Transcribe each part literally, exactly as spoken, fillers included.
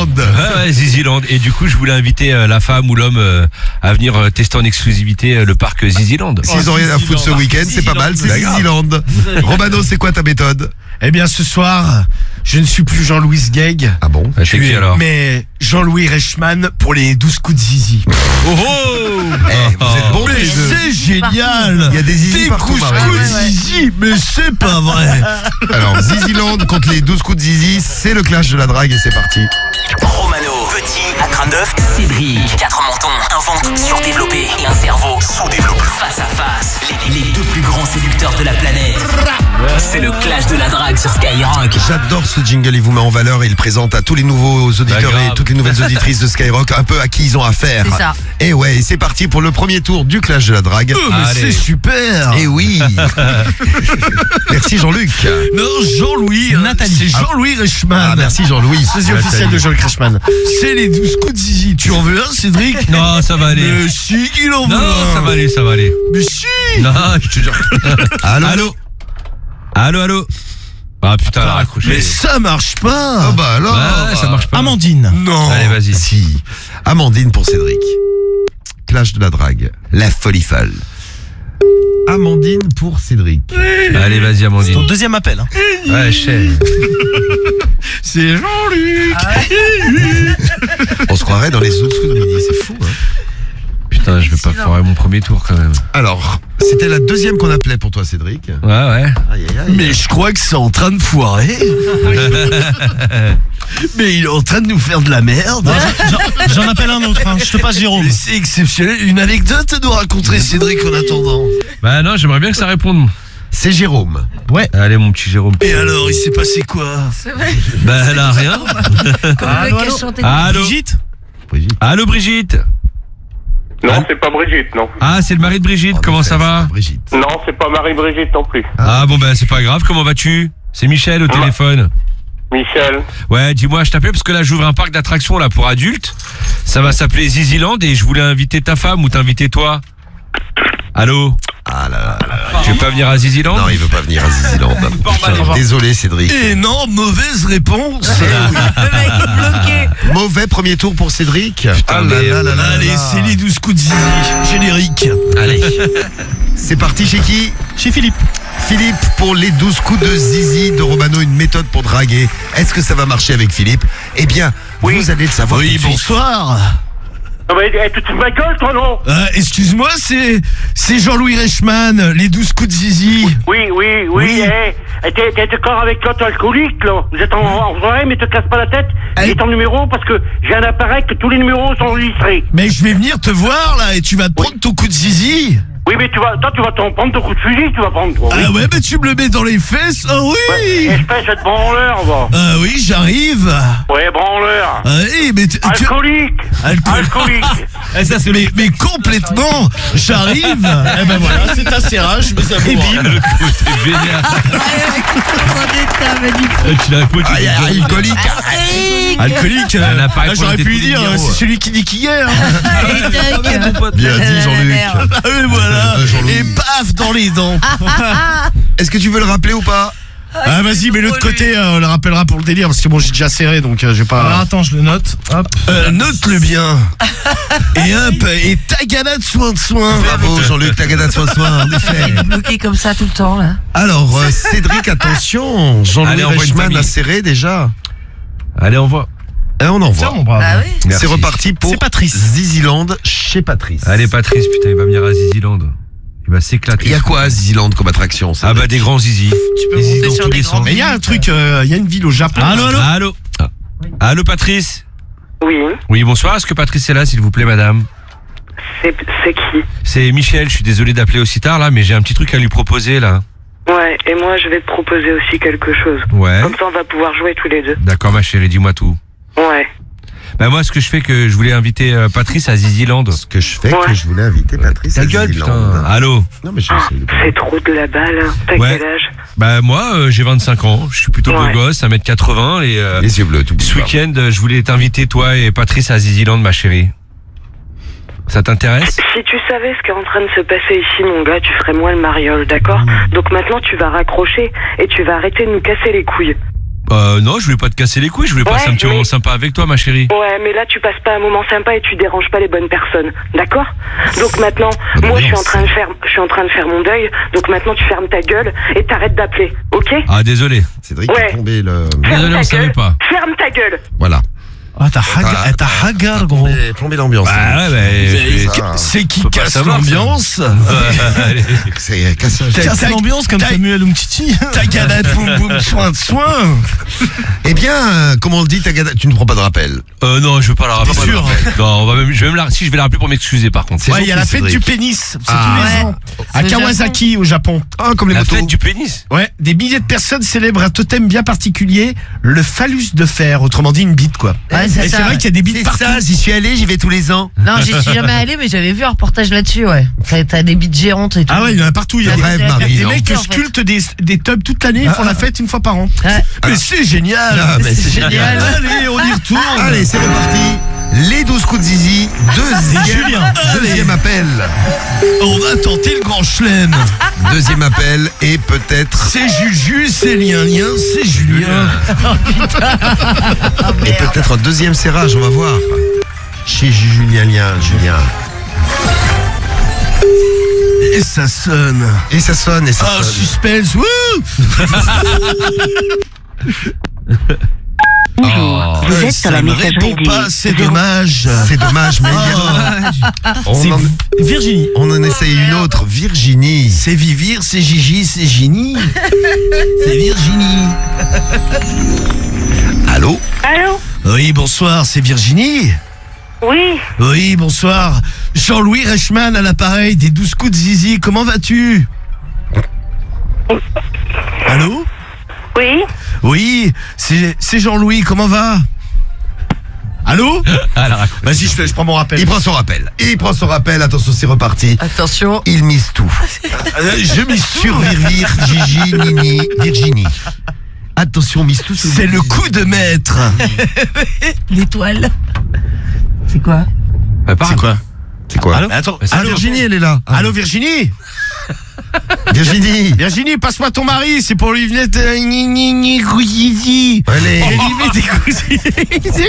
Ziziland. Ouais, ouais, Ziziland. Et du coup, je voulais inviter euh, la femme ou l'homme euh, à venir euh, tester en exclusivité euh, le parc Ziziland. S'ils ont rien à foutre ce week-end, c'est pas mal, c'est Ziziland. Romano, c'est quoi ta méthode? Eh bien, ce soir, je ne suis plus Jean-Louis Guègue. Ah bon? Bah, c'est qui alors? Mais Jean-Louis Reichmann pour les douze coups de zizi. Oh oh Eh, vous êtes bons Mais les deux. c'est génial. Il y a des zizi Des partout, coups Marie. de zizi, mais c'est pas vrai. Alors, Ziziland contre les douze coups de zizi, c'est le clash de la drague et c'est parti. Romano, petit, à crâne d'œuf, Cédric, quatre mentons, un ventre surdéveloppé et un cerveau sous-développé. Face à face, les, les deux plus grands séducteurs de la planète. C'est le clash de la drague sur Skyrock. J'adore ce jingle, il vous met en valeur et il présente à tous les nouveaux auditeurs Bah, et toutes les nouvelles auditrices de Skyrock un peu à qui ils ont affaire. C'est ça. Et ouais, c'est parti pour le premier tour du clash de la drague. Oh, mais Allez. c'est super. Et oui. Merci Jean-Luc. Non, Jean-Louis, euh, c'est Jean-Louis Reichmann. Ah, merci Jean-Louis. C'est officiel de Jean-Luc Reichmann. C'est les douze coups de zizi. Tu en veux un, Cédric? Non, ça va aller. Mais si, il en veut Non, un. ça va aller, ça va aller. Mais si. Non, je te jure. Allô, Allô Allô, allô Ah putain, elle a raccroché. Mais ça marche pas. Oh bah alors. Ouais, ça marche pas. Amandine. Non. Allez, vas-y. Si. Amandine pour Cédric. Clash de la drague. La folie folle. Amandine pour Cédric. Allez, vas-y, Ton Amandine. deuxième appel. Hein. Ouais, je sais. C'est Jean-Luc. On se croirait dans les autres coups de midi, c'est fou. Hein. Putain, je vais pas foirer mon premier tour quand même. Alors, c'était la deuxième qu'on appelait pour toi, Cédric. Ouais, ouais. Aïe, aïe, aïe. Mais je crois que c'est en train de foirer. Mais il est en train de nous faire de la merde. J'en appelle un autre, hein. Je te passe Jérôme. Mais c'est exceptionnel. Une anecdote à nous raconter, Cédric, en attendant. Bah non, j'aimerais bien que ça réponde. C'est Jérôme. Allez, mon petit Jérôme. Et alors, il s'est passé quoi? C'est vrai. Bah elle a rien. Comme Allô, le mec qui a allô chanté. Allô Brigitte Brigitte. Allô, Brigitte. Non, Allô c'est pas Brigitte, non. Ah, c'est le mari de Brigitte, En comment effet, ça va? c'est Brigitte. Non, c'est pas Marie-Brigitte non plus. Ah bon, bah c'est pas grave, comment vas-tu? C'est Michel au téléphone. Michel. Ouais, dis-moi, je t'appelais parce que là j'ouvre un parc d'attractions là pour adultes. Ça va s'appeler Ziziland et je voulais inviter ta femme ou t'inviter toi. Allô? Ah là là là là. Tu veux pas venir à Ziziland? Non, il veut pas venir à Ziziland. Putain, désolé, Cédric. Et non, mauvaise réponse. Le mec est bloqué. Mauvais premier tour pour Cédric. Ah là merde. là là là Allez, là. c'est les douze coups de zizi. Générique. Allez. C'est parti chez qui? Chez Philippe. Philippe pour les douze coups de zizi de Romano, une méthode pour draguer. Est-ce que ça va marcher avec Philippe? Eh bien, vous allez le savoir. Oui, tout de suite. bonsoir. Non, mais eh, tu te fous de ma gueule, toi, non? Euh, excuse-moi, c'est c'est Jean-Louis Reichmann, les douze coups de zizi. Oui, oui, oui, Oui. eh. eh, T'es t'es d'accord avec l'autre alcoolique, là? Vous êtes en, en soirée, mais te casse pas la tête. Eh. Dis ton numéro, parce que j'ai un appareil que tous les numéros sont enregistrés. Mais je vais venir te voir là et tu vas te prendre ton coup de zizi. Oui, mais tu vas, toi, tu vas t'en prendre ton coup de fusil, tu vas prendre, toi. Oui. Ah ouais, mais tu me le mets dans les fesses. Ah oui. Espèce de branleur, va. Ah oui, j'arrive. Ouais, branleur. Ah oui, mais tu... tu- Alcoolique. Alcool- Alcoolique. Eh, ça, c'est mais, mais complètement. J'arrive. Eh ben voilà, c'est un serrage, mais ça Et bim, le coup, t'es vénère. Eh, Tu l'as foutu. Aïe, aïe, alcoolique. Alcoolique. Un appareil Ah, pour j'aurais les pu lui dépôts dire, de c'est numéros. celui qui dit qu'hier. Bien dit, Jean-Luc. Ah oui, voilà. Euh, Jean-Louis. Et paf dans les dents. Est-ce que tu veux le rappeler ou pas? Ah vas-y, mais l'autre côté, euh, on le rappellera pour le délire parce que bon, j'ai déjà serré, donc euh, j'ai Alors pas. attends, je le note. Hop. Euh, Note-le bien. Et hop, et tagada de soin de soin. Bravo, Jean-Luc, Tagada de soin de soin, en effet. Bloqué comme ça tout le temps, là. Alors, euh, Cédric, attention. Jean-Louis Allez, envoie une Reichmann famille. a serré déjà. Allez, on voit. Et on Tiens, envoie. mon brave. Ah oui. Merci. C'est reparti pour C'est Patrice. Ziziland chez Patrice. Allez, Patrice, putain, il va venir à Ziziland. Il va s'éclater. Il y a quoi à Ziziland comme attraction? Ah bah des grands zizi. Tu peux Des zizi monter dans sur tous des les grands. sens. Mais il y a un truc, euh, il y a une ville au Japon. Allô, allô. Allô. Ah. Allô, Patrice. Oui, Oui, bonsoir. Est-ce que Patrice est là, s'il vous plaît, madame? c'est c'est qui? C'est Michel. Je suis désolé d'appeler aussi tard là, mais j'ai un petit truc à lui proposer là. Ouais, et moi je vais te proposer aussi quelque chose. Ouais. Comme ça on va pouvoir jouer tous les deux. D'accord, ma chérie, dis-moi tout. Ouais. Bah moi, ce que je fais, que je voulais inviter euh, Patrice à Ziziland. Ce que je fais, Ouais. que je voulais inviter Patrice Ta à gueule, Ziziland. putain. Allô. Non, mais je Ah, sais. c'est trop de la balle. Hein. T'as Ouais. quel âge? Bah moi, euh, j'ai vingt-cinq ans. Je suis plutôt beau Ouais. gosse, un mètre quatre-vingts et euh, Les yeux bleus, tout ce week-end, euh, je voulais t'inviter toi et Patrice à Ziziland, ma chérie. Ça t'intéresse? Si tu savais ce qui est en train de se passer ici, mon gars, tu ferais moins le mariole, d'accord? Donc maintenant tu vas raccrocher et tu vas arrêter de nous casser les couilles. Euh, non, je voulais pas te casser les couilles, je voulais passer Ouais, un petit mais- moment sympa avec toi, ma chérie. Ouais, mais là, tu passes pas un moment sympa et tu déranges pas les bonnes personnes. D'accord? Donc maintenant, Bonne moi, je suis en ambiance. train de faire, je suis en train de faire mon deuil. Donc maintenant, tu fermes ta gueule et t'arrêtes d'appeler. Ok? Ah, désolé. Cédric Ouais. est tombé le... Ferme Désolé, ta on savait gueule. pas. Ferme ta gueule. Voilà. Ah, t'as haga- T'as- t'as t'as- hagar, t'as gros. plombé- plombé l'ambiance. Bah ouais, bah, C'est- je- ça. C'est qui Faut pas casse savoir, ça. l'ambiance. Allez. C'est cassage. Casse Tac, l'ambiance comme tac. Samuel Umtiti. Ta galette, boum boum, soin de soin. Eh bien, euh, comme on le dit, t'as gada- tu ne prends pas de rappel. Euh, non, je veux pas la rappeler. T'es sûr, Non, on va même, je vais même la, si je vais la rappeler pour m'excuser par contre. C'est Ouais, il y a la gentil, fête Cédric. du pénis. C'est Ah. tous les Ouais. ans. À C'est Kawasaki, au Japon. Ah, comme les La motos. fête du pénis. Ouais, des milliers de personnes célèbrent un totem bien particulier, le phallus de fer, autrement dit une bite, quoi. Ouais, Et c'est c'est ça. vrai qu'il y a des bites C'est partout. ça, j'y suis allé, j'y vais tous les ans. Non, j'y suis jamais allé, mais j'avais vu un reportage là-dessus, ouais. T'as t'as des bites géantes et tout. Ah ouais, il y en a partout. Il y a C'est des, vrai, Il y a Marie. des non. mecs qui en fait. sculptent des, des tubs toute l'année, ils font la fête une fois par an. Ouais. Mais c'est génial. Ah, mais c'est génial. Allez, on y retourne. Allez, c'est reparti. Les douze coups de zizi. Deuxième, Julien. deuxième appel. On va tenter le grand chelem. Deuxième appel et peut-être C'est Juju, c'est Lien Lien, c'est Julien. et peut-être un deuxième serrage, on va voir. Chez Julien Lien, Julien. Et ça sonne. Et ça sonne, et ça Ah, sonne. suspense, wouh. Bonjour, vous Ouais, êtes ça sur la me messagerie répond du pas, c'est zéro- dommage. C'est dommage, mais Ah, on C'est en, Virginie. on en essaye une autre. Virginie. c'est Vivir, c'est Gigi, c'est Gini. C'est Virginie. Allô? Allô? Oui, bonsoir, c'est Virginie. Oui. Oui, bonsoir. Jean-Louis Reichmann à l'appareil des douze coups de zizi, comment vas-tu? Allô? Oui. Oui, c'est c'est Jean-Louis, comment va? Allô? Ah, la raconte. Vas-y, je, te- je prends mon rappel. Il prend son rappel. Il prend son rappel. Attention, c'est reparti. Attention. Il mise tout. Euh, Je mise Sur Virvir, Gigi, Nini, Virginie. Attention, mise tout sur C'est le Virginie. coup de maître. L'étoile. C'est quoi? Bah, parle. quoi? C'est quoi? Allô? Attends, Ah, allô, Virginie, elle est là. Ah. Allô Virginie? Virginie. Virginie, passe-moi ton mari, c'est pour lui venir de... Ni, ni, ni, cousizi. Allez. Je lui mets des cousizi.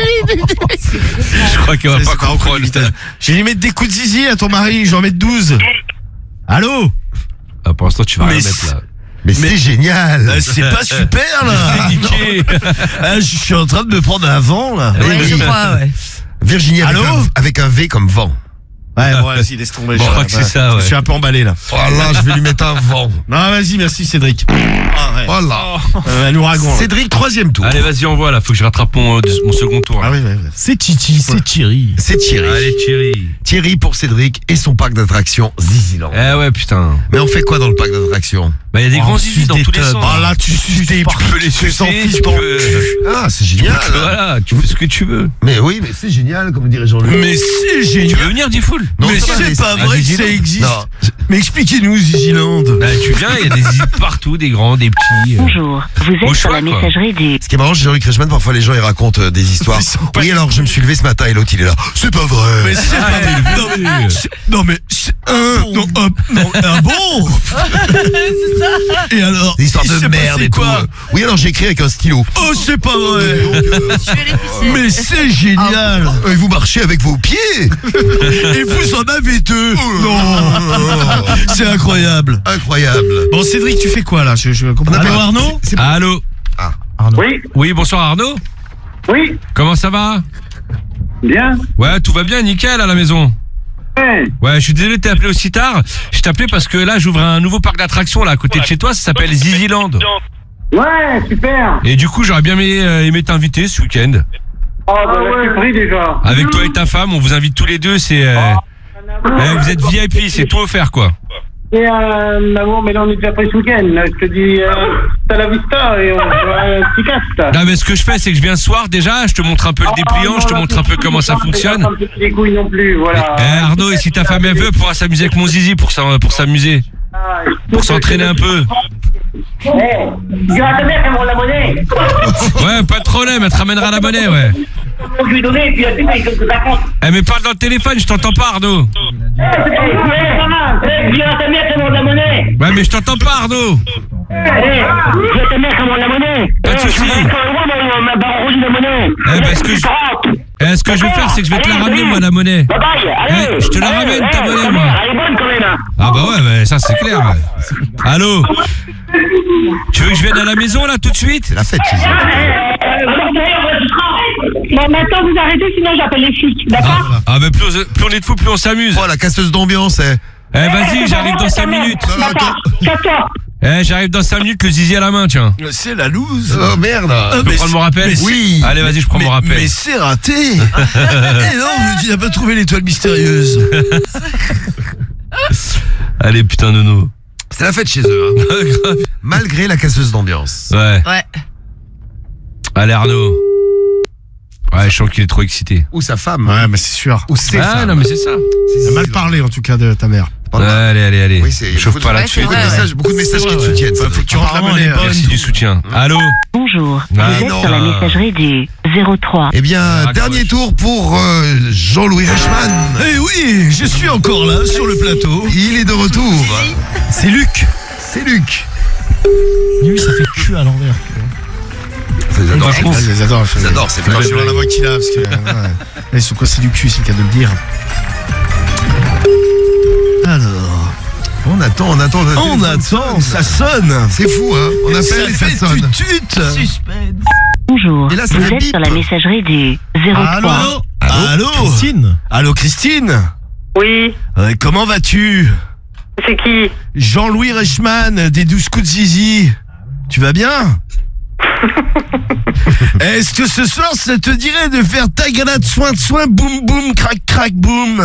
Je crois qu'elle va C'est pas pas comprendre. Je vais lui mettre des coups de zizi à ton mari, je vais en mettre douze. Allô? Ah, pour l'instant, tu vas Mais rien c'est- mettre là. Mais, c'est génial. Euh, C'est pas super là. Niqué. Ah, je suis en train de me prendre un vent là. Oui, Ouais, oui. je crois, ouais. Virginie avec Allô un, avec un V comme vent. Ouais, bon, vas-y, laisse tomber. Bon, je crois que c'est ça, Je ouais. suis un peu emballé là. Oh là, je vais lui mettre un vent. Non, vas-y, merci Cédric. Ah, ouais. Voilà. Euh, un ouragan. là. Cédric, troisième tour. Allez, vas-y, envoie là. Faut que je rattrape mon, euh, mon second tour. là. Ah oui, ouais, ouais. C'est Titi, c'est Thierry. C'est Thierry. Allez, Thierry. Thierry pour Cédric et son parc d'attractions Ziziland. Eh ouais, putain. Mais on fait quoi dans le parc d'attractions? Bah, il y a des Oh, grands suce zizi dans des tous les tubs. sens. Ah là, tu suces des Tu peux les tu t'en sucer, fiches tu ton peux- cul. Ah, c'est génial. Voilà, tu fais ce que tu veux. Mais oui, mais c'est génial, comme dirait Jean-Louis. Mais c'est Tu génial. veux venir, Diffoul? Non, Mais ça va, c'est mais- pas Ah, vrai que Ziziland. ça existe. Non. Mais expliquez-nous, Ziziland. Bah, tu viens, il y a des zizi partout, des grands, des petits. euh. Bonjour, vous êtes Au sur choix, la quoi. messagerie du Ce qui est marrant, chez Jean-Luc Reichmann, parfois les gens ils racontent euh, des histoires. Ils sont pas Oui, alors je me suis levé ce matin et l'autre il est là. C'est pas vrai. Mais c'est Ah, pas il est vrai. Non, mais, c'est- non, mais c'est un, non, un, non, un bon. Et alors, Des histoires il de s'est merde passé et tout. quoi? Oui, alors j'ai écrit avec un stylo. Oh, c'est pas vrai. Je suis allé pisser. Mais c'est génial. Et vous marchez avec vos pieds. Et vous en avez deux. Non. C'est incroyable. Incroyable. Bon, Cédric, tu fais quoi là? Je, je comprends Allô pas. Arnaud C'est Allô? Oui. Oui, bonsoir Arnaud. Oui. Comment ça va? Bien. Ouais, tout va bien, nickel à la maison. Ouais. Ouais, je suis désolé de t'appeler aussi tard. Je t'appelais parce que là, j'ouvre un nouveau parc d'attractions là à côté de chez toi, ça s'appelle Ziziland. Ouais, super. Et du coup, j'aurais bien aimé, euh, aimé t'inviter ce week-end. Oh, bah, là, je suis pris déjà. Avec toi et ta femme, on vous invite tous les deux, c'est... euh, eh, vous êtes V I P, c'est tout offert quoi. Et euh, maman, mais là, on est déjà pris ce week-end. Là, je te dis, euh, t'as la vista et on voit un petit casse. Non mais ce que je fais, c'est que je viens ce soir déjà, je te montre un peu le dépliant, je te montre un peu comment ça fonctionne. Les couilles non plus, voilà. Eh Arnaud, et si ta femme elle veut, elle pourra s'amuser avec mon zizi pour s'en- pour s'amuser, pour s'entraîner un peu. Eh, dis à ta mère qu'elle me rend la monnaie. Ouais, pas de problème, elle te ramènera la monnaie, ouais. Faut que je lui donne et puis elle dit, qu'est-ce que ça compte. Eh mais parle dans le téléphone, je t'entends pas Arnaud. Eh, eh, dis à ta mère qu'elle me rend la monnaie. Ouais mais je t'entends pas Arnaud. Eh, je vais te mettre comme la monnaie. Pas de Eh, soucis. je vais mettre ma, ma barre rouge de monnaie. Eh ben, ce que je- Eh, ce que je vais faire, c'est que je vais te la ramener, moi, la monnaie. Bye bye, allez. Eh, je te la Allez, ramène, ta eh, monnaie, ta moi. mère, Elle est bonne quand même. Hein. Ah bah ouais, bah, ça c'est clair. ouais. Allô? Tu veux que je vienne à la maison, là, tout de suite? C'est la fête chez eux. Bon, maintenant vous arrêtez, sinon j'appelle les flics, d'accord? Ah, ah bah plus on, plus on est de fous, plus on s'amuse. Oh, la casseuse d'ambiance, eh. Eh, vas-y, j'arrive dans cinq minutes. Non, non, attends. Casse-toi. Eh, j'arrive dans cinq minutes, le zizi à la main, tiens. C'est la loose. Oh merde. Je peux mais prendre mon rappel? mais oui. Allez, vas-y, je prends mais, mon rappel. mais c'est raté. Eh non, tu n'as pas trouvé l'étoile mystérieuse. Allez, putain, Nono. C'est la fête chez eux, hein. Malgré la casseuse d'ambiance. Ouais. Ouais. Allez, Arnaud. Ouais, je sens qu'il est trop excité. Ou sa femme. Ouais, mais c'est sûr. Ou ses Ah, femmes. non, mais c'est ça. T'as mal parlé en tout cas de ta mère. Pas mal. Allez, allez, allez. Oui, c'est- Chauffe beaucoup pas de- là-dessus. beaucoup de Ouais, ouais. messages, beaucoup de messages qui te soutiennent. Faut que tu rentres la monnaie. Merci du soutien. Allô? Bonjour, Ah, vous êtes non. sur la messagerie du zéro trois. Eh bien, Ah, dernier gauche. tour pour euh, Jean-Louis Reichmann. Eh oui, je suis encore là sur le plateau. Il est de retour. C'est Luc. C'est Luc. Lui, ça fait cul à l'envers. J'adore, Ah, J'adore, J'adore ces Quand blagues. je vois la voix qu'il a, parce que ouais. Là, ils sont cassés du cul, c'est le cas de le dire. Alors, On attend, on attend. le on téléphone attend, sonne. ça sonne. C'est fou, hein. On appelle et ça fait sonne. tutut. Bonjour, Et là, ça vous fait êtes bip. sur la messagerie du zéro trois. Allô Allô Christine. Allô Christine. Oui, Euh, Comment vas-tu? c'est qui? Jean-Louis Reichmann des douze coups de zizi. Tu vas bien? Est-ce que ce soir ça te dirait de faire ta galade soin de soin boum boum crac crac boum?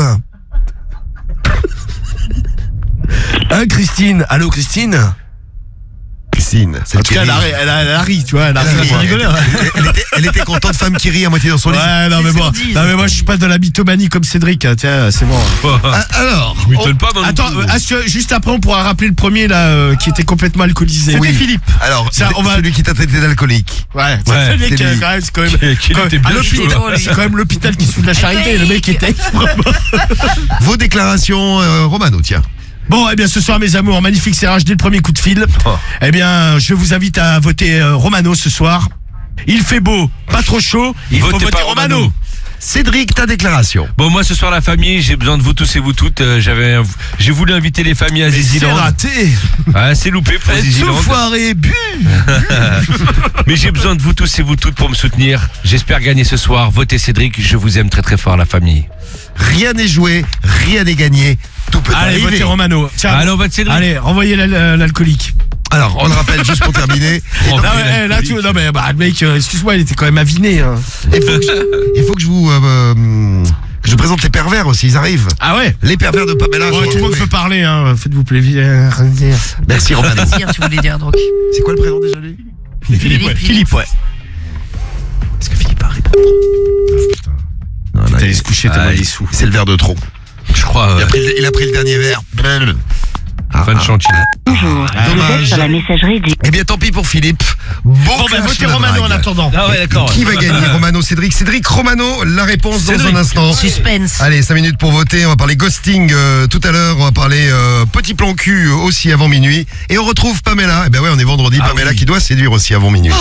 Hein Christine? Allô Christine? Christine, c'est En le tout cas, elle a, ri- elle, a, elle a ri, tu vois, elle a ri. Elle, pour rigoler, ouais. elle était, elle était contente femme qui rit à moitié dans son lit. Ouais, non mais, ce bon, qu'on dit. non mais moi je suis pas de la mythomanie comme Cédric, hein, tiens, c'est bon. Ah, alors, Je m'étonne pas, maintenant. Attends, euh, est-ce que juste après on pourra rappeler le premier là euh, qui était complètement alcoolisé? Oui. Philippe. alors, Ça, on va- celui qui t'a traité d'alcoolique. Ouais, Ouais, c'est Philippe, c'est lui. quand même, c'est quand même. Qu'il quand- était à bien l'hôpital, chaud, là. c'est quand même l'hôpital qui se fout de la charité. Le mec était vraiment. Vos déclarations, euh, Romano, tiens. Bon, eh bien, ce soir, mes amours, magnifique serrage dès le premier coup de fil. Oh. Eh bien, je vous invite à voter euh, Romano ce soir. Il fait beau, pas trop chaud. Il Votez faut voter pas Romano. Romano. Cédric, ta déclaration. Bon, moi, ce soir, la famille, j'ai besoin de vous tous et vous toutes. Euh, J'avais, un- j'ai voulu inviter les familles à Mais c'est Ziziland. raté. Ah, c'est loupé pour Faites Ziziland. foiré, bu. Mais j'ai besoin de vous tous et vous toutes pour me soutenir. J'espère gagner ce soir. Votez Cédric, je vous aime très très fort, la famille. Rien n'est joué, rien n'est gagné. Tout peut Allez, arriver. votez Romano. Tiens, Allez, on vote Cédric. allez, renvoyez l'al- euh, l'alcoolique. Alors, on le rappelle juste pour terminer. Oh, Non, mais mais, eh, là, tu, non, mais bah, le mec, euh, excuse-moi, il était quand même aviné. Hein. Il faut que je, il faut que je vous euh, euh, que je présente les pervers aussi, ils arrivent. Ah ouais. Les pervers de Pamela. Ouais, je tout le monde vais peut retrouver. parler, hein. Faites-vous plaisir. Merci Romano. Plaisir, tu voulais dire donc. C'est quoi le prénom déjà lui? Philippe, ouais. Philippe, ouais. Est-ce que Philippe va répondre? Non, Putain, là, il se couchait tellement ah, il est il- sous. C'est le verre de trop. Je crois. Il Euh, a, pris le, il a pris le dernier verre. Ah, fin de ah. chantier. Bonjour, vous êtes dommage. sur la messagerie du... Eh bien, tant pis pour Philippe. Bon, Bon, ben, clash, votez la Romano en drague. attendant. Ah ouais, d'accord. Qui va gagner, Romano, Cédric? Cédric, Romano, la réponse dans Cédric. un instant. Suspense. Allez, cinq minutes pour voter. On va parler ghosting euh, tout à l'heure. On va parler euh, petit plan cul euh, aussi avant minuit. Et on retrouve Pamela. Eh ben ouais, on est vendredi. Ah Pamela oui. qui doit séduire aussi avant minuit.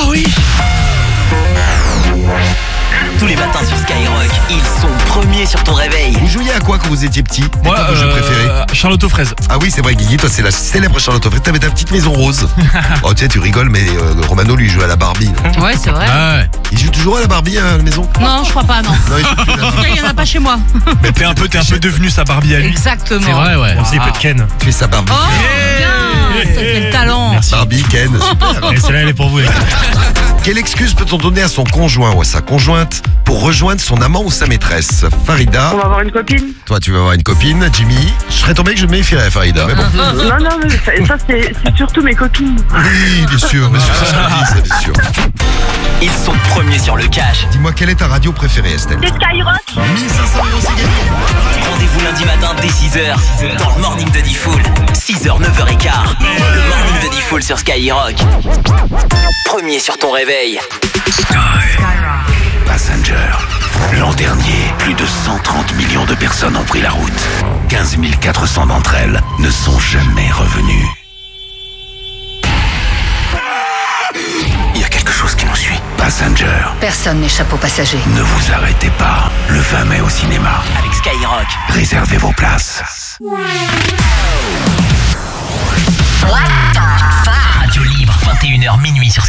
Tous les matins sur Skyrock, ils sont premiers sur ton réveil. Vous jouiez à quoi quand vous étiez petit? C'est quoi vos jeux préférés? Charlotte aux fraises. Ah oui, c'est vrai, Guigui, toi c'est la célèbre Charlotte aux fraises. T'avais ta petite maison rose. Oh, tu sais, tu rigoles, mais euh, Romano lui joue à la Barbie. non? Ouais, c'est vrai. Ah ouais. Il joue toujours à la Barbie à la maison? Non, je crois pas, non. Non, il joue plus à la En tout cas, il y en a pas chez moi. Mais t'es un peu, t'es un peu devenu sa Barbie à lui. Exactement. C'est vrai, ouais. On faisait peu de Ken. Tu es sa Barbie. Oh, bien. Quel talent. Merci. Barbie, Ken, super. Et celle-là, elle est pour vous. les gars. Quelle excuse peut-on donner à son conjoint ou à sa conjointe pour rejoindre son amant ou sa maîtresse? Farida, On va avoir une copine? toi tu vas avoir une copine. Jimmy, je serais tombé que je me méfierais à Farida. Mais bon. Non, non, mais ça, ça, c'est c'est surtout mes copines. Oui, bien sûr, bien sûr, c'est ce qu'on dit, ça, bien sûr. Ils sont premiers sur le cash. Dis-moi, quelle est ta radio préférée, Estelle? C'est Skyrock. mille cinq cents euros, c'est gagné. Rendez-vous lundi matin dès six heures dans le Morning de Diffoul. six heures, neuf heures quinze. Le Morning de Diffoul sur Skyrock. Premier sur ton réveil. Passenger. L'an dernier, plus de cent trente millions de personnes ont pris la route. quinze mille quatre cents d'entre elles ne sont jamais revenues. quelque chose qui nous suit. Passenger. Personne n'échappe aux passagers. Ne vous arrêtez pas. Le vingt mai au cinéma. Avec Skyrock. Réservez vos places. Radio Libre, vingt et une heures minuit sur